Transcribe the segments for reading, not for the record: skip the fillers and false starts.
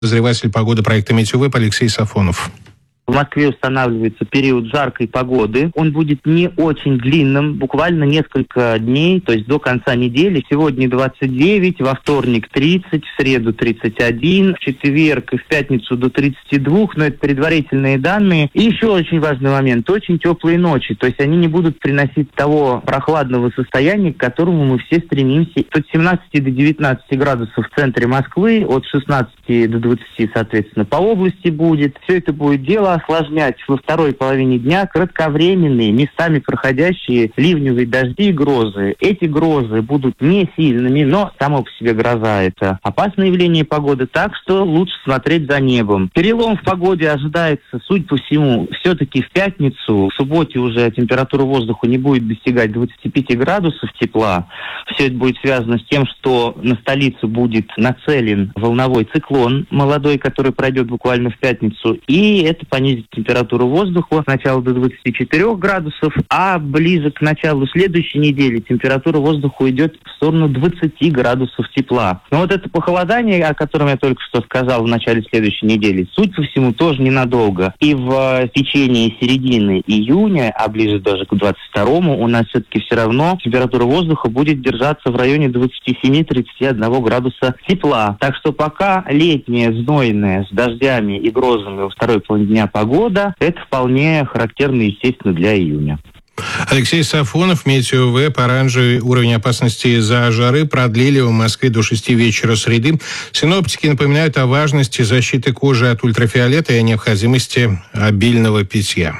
Обозреватель погоды проекта «Метеовеб» Алексей Сафонов. В Москве устанавливается период жаркой погоды. Он будет не очень длинным, буквально несколько дней, то есть до конца недели. Сегодня 29, во вторник 30, в среду 31, в четверг и в пятницу до 32, но это предварительные данные. И еще очень важный момент, очень теплые ночи, то есть они не будут приносить того прохладного состояния, к которому мы все стремимся. От 17 до 19 градусов в центре Москвы, от 16 до 20, соответственно, по области будет. Все это будет дело осложнять во второй половине дня кратковременные, местами проходящие ливневые дожди и грозы. Эти грозы будут не сильными, но само по себе гроза — это опасное явление погоды, так что лучше смотреть за небом. Перелом в погоде ожидается, судя по всему, все-таки в пятницу. В субботе уже температура воздуха не будет достигать 25 градусов тепла. Все это будет связано с тем, что на столицу будет нацелен волновой циклон молодой, который пройдет буквально в пятницу, и это понизит температуру воздуха сначала до 24 градусов, а ближе к началу следующей недели температура воздуха уйдет в сторону 20 градусов тепла. Но вот это похолодание, о котором я только что сказал в начале следующей недели, судя по всему, тоже ненадолго. И в течение середины июня, а ближе даже к 22-му, у нас все-таки все равно температура воздуха будет держаться в районе 27-31 градуса тепла. Так что пока летняя, знойная, с дождями и грозами во второй половине дня погода, это вполне характерно, естественно, для июня. Алексей Сафонов, Метеовеб. Оранжевый уровень опасности из-за жары продлили в Москве до 6 вечера среды. Синоптики напоминают о важности защиты кожи от ультрафиолета и о необходимости обильного питья.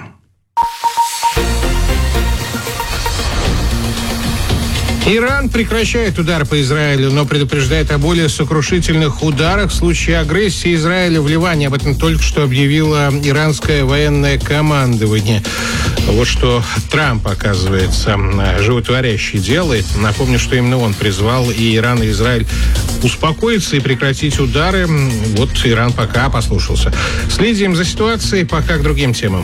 Иран прекращает удар по Израилю, но предупреждает о более сокрушительных ударах в случае агрессии Израиля в Ливане. Об этом только что объявило иранское военное командование. Вот что Трамп, оказывается, животворящий делает. Напомню, что именно он призвал и Иран, и Израиль успокоиться и прекратить удары. Вот Иран пока послушался. Следим за ситуацией, пока к другим темам.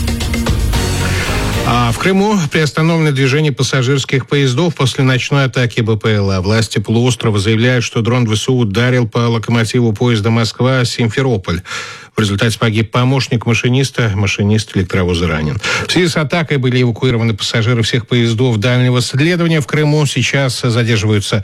В Крыму приостановлено движение пассажирских поездов после ночной атаки БПЛА. Власти полуострова заявляют, что дрон ВСУ ударил по локомотиву поезда Москва-Симферополь. В результате погиб помощник машиниста, машинист электровоза ранен. В связи с атакой были эвакуированы пассажиры всех поездов дальнего следования в Крыму. Сейчас задерживаются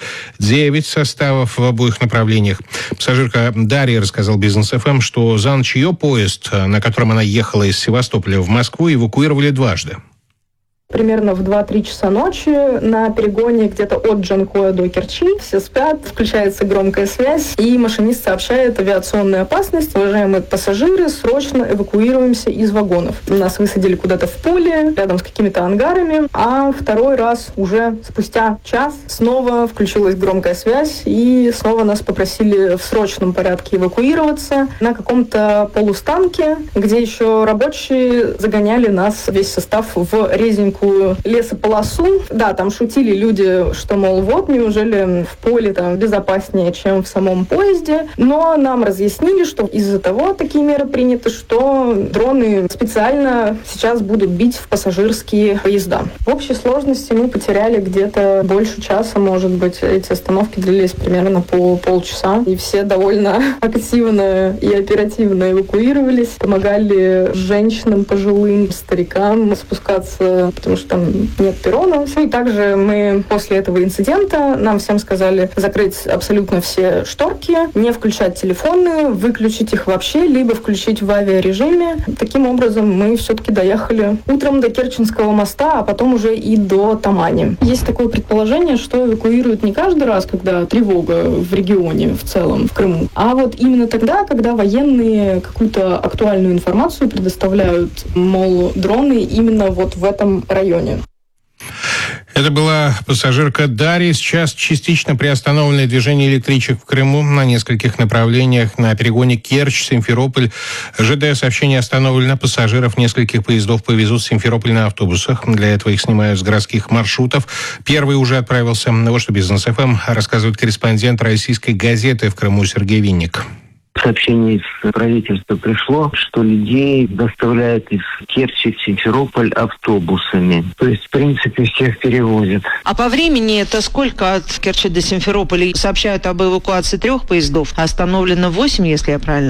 9 составов в обоих направлениях. Пассажирка Дарья рассказала Бизнес ФМ, что за ночь ее поезд, на котором она ехала из Севастополя в Москву, эвакуировали дважды. Примерно в 2-3 часа ночи на перегоне где-то от Джанкоя до Керчи все спят, включается громкая связь, и машинист сообщает: авиационная опасность, уважаемые пассажиры, срочно эвакуируемся из вагонов. Нас высадили куда-то в поле, рядом с какими-то ангарами, а второй раз уже спустя час снова включилась громкая связь, и снова нас попросили в срочном порядке эвакуироваться на каком-то полустанке, где еще рабочие загоняли нас, весь состав, в резинку лесополосу. Да, там шутили люди, что, мол, вот, неужели в поле там безопаснее, чем в самом поезде. Но нам разъяснили, что из-за того такие меры приняты, что дроны специально сейчас будут бить в пассажирские поезда. В общей сложности мы потеряли где-то больше часа, может быть. Эти остановки длились примерно по полчаса. И все довольно активно и оперативно эвакуировались. Помогали женщинам, пожилым, старикам спускаться, потому что там нет перрона. И также мы после этого инцидента, нам всем сказали закрыть абсолютно все шторки, не включать телефоны, выключить их вообще, либо включить в авиарежиме. Таким образом, мы все-таки доехали утром до Керченского моста, а потом уже и до Тамани. Есть такое предположение, что эвакуируют не каждый раз, когда тревога в регионе в целом, в Крыму, а вот именно тогда, когда военные какую-то актуальную информацию предоставляют, мол, дроны именно вот в этом районе. Это была пассажирка Дарья. Сейчас частично приостановленное движение электричек в Крыму на нескольких направлениях. На перегоне Керчь-Симферополь ЖД сообщение остановлено. Пассажиров нескольких поездов повезут в Симферополь на автобусах. Для этого их снимают с городских маршрутов. Первый уже отправился. Вот что Бизнес ФМ рассказывает корреспондент российской газеты в Крыму Сергей Винник. Сообщение из правительства пришло, что людей доставляют из Керчи в Симферополь автобусами. То есть, в принципе, всех перевозят. А по времени это сколько от Керчи до Симферополя? Сообщают об эвакуации 3 поездов, а остановлено 8, если я правильно